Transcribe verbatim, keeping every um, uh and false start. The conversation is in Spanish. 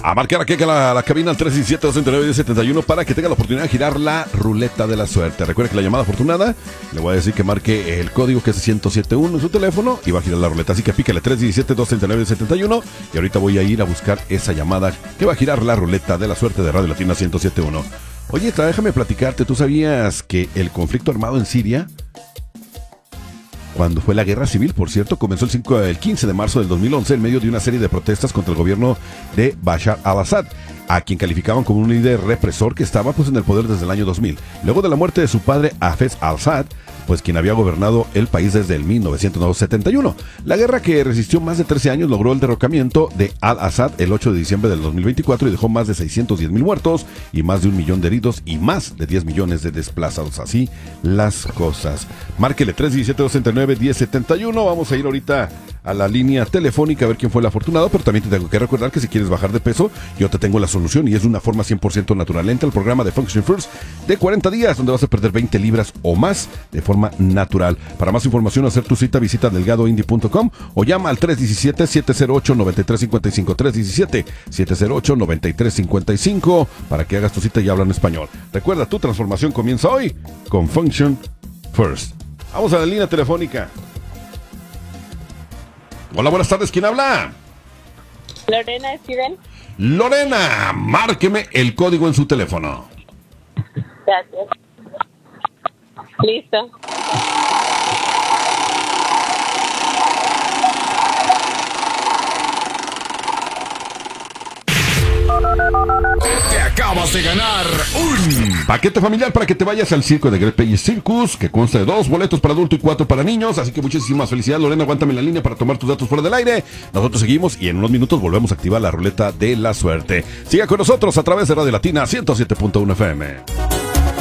A marcar aquí a la, la cabina al tres diecisiete, dos treinta y nueve, diez setenta y uno para que tenga la oportunidad de girar la ruleta de la suerte. Recuerda que la llamada afortunada, le voy a decir que marque el código que es ciento siete uno en su teléfono y va a girar la ruleta. Así que pícale tres diecisiete, dos treinta y nueve, diez setenta y uno y ahorita voy a ir a buscar esa llamada que va a girar la ruleta de la suerte de Radio Latina ciento siete uno. Oye, déjame platicarte, ¿tú sabías que el conflicto armado en Siria, cuando fue la guerra civil, por cierto, comenzó el, cinco, el quince de marzo del dos mil once en medio de una serie de protestas contra el gobierno de Bashar al-Assad, a quien calificaban como un líder represor que estaba pues en el poder desde el año dos mil. Luego de la muerte de su padre Hafez al-Assad, pues quien había gobernado el país desde el mil novecientos setenta y uno. La guerra, que resistió más de trece años, logró el derrocamiento de al-Assad el ocho de diciembre del dos mil veinticuatro y dejó más de seiscientos diez mil muertos y más de un millón de heridos y más de diez millones de desplazados. Así las cosas. Márquele tres diecisiete, dos treinta y nueve, diez setenta y uno. Vamos a ir ahorita a la línea telefónica a ver quién fue el afortunado, pero también te tengo que recordar que si quieres bajar de peso, yo te tengo la solución y es de una forma cien por ciento natural. Entra al programa de Function First de cuarenta días, donde vas a perder veinte libras o más de forma natural. Para más información, hacer tu cita, visita delgado indie punto com o llama al tres diecisiete, siete cero ocho, nueve tres cinco cinco, tres diecisiete, siete cero ocho, nueve tres cinco cinco para que hagas tu cita y habla en español. Recuerda, tu transformación comienza hoy con Function First. Vamos a la línea telefónica. Hola, buenas tardes, ¿quién habla? Lorena Steven. Lorena, márqueme el código en su teléfono. Gracias. Listo. Te acabas de ganar un paquete familiar para que te vayas al circo de Great Plains Circus, que consta de dos boletos para adulto y cuatro para niños. Así que muchísimas felicidades, Lorena. Aguántame en la línea para tomar tus datos fuera del aire. Nosotros seguimos y en unos minutos volvemos a activar la ruleta de la suerte. Siga con nosotros a través de Radio Latina ciento siete punto uno F M.